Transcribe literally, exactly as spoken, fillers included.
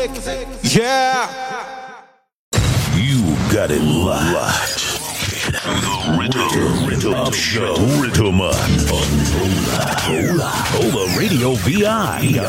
Yeah. You got it locked. The Rhythm, Rhythm Show. Rhythm on Hola, Hola Radio V I.